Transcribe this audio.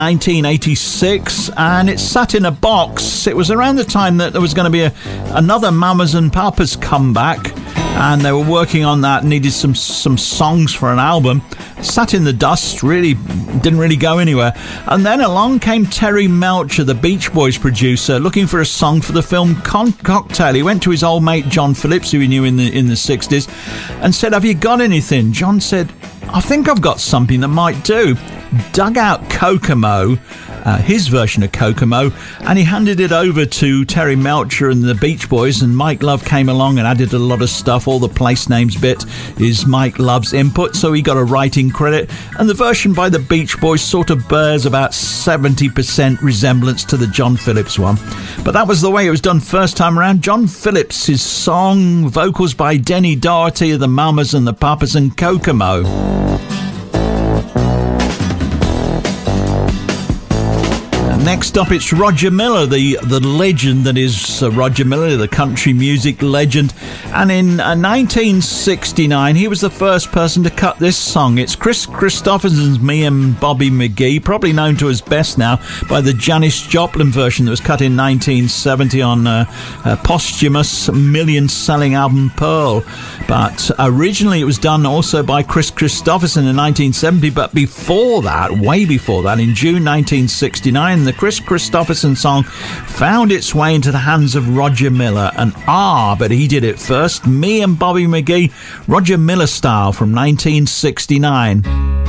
1986, and it sat in a box. It was around the time that there was going to be another Mamas and Papas comeback, and they were working on that, needed some songs for an album. It sat in the dust, really didn't really go anywhere. And then along came Terry Melcher, the Beach Boys producer, looking for a song for the film Cocktail. He went to his old mate John Phillips, who he knew in the 60s, and said, "Have you got anything?" John said, "I think I've got something that might do." Dug out Kokomo, his version of Kokomo, and he handed it over to Terry Melcher and the Beach Boys, and Mike Love came along and added a lot of stuff. All the place names bit is Mike Love's input, so he got a writing credit, and the version by the Beach Boys sort of bears about 70% resemblance to the John Phillips one. But that was the way it was done first time around. John Phillips, his song, vocals by Denny Doherty of the Mamas and the Papas, and Kokomo. Next up, it's Roger Miller, the legend that is Roger Miller, the country music legend. And in 1969, he was the first person to cut this song. It's Chris Christopherson's Me and Bobby McGee, probably known to us best now by the Janis Joplin version that was cut in 1970 on a posthumous million-selling album Pearl. But originally it was done also by Chris Christopherson in 1970, but before that, way before that, in June 1969, the Chris Christopherson song found its way into the hands of Roger Miller, and but he did it first. Me and Bobby McGee, Roger Miller style, from 1969.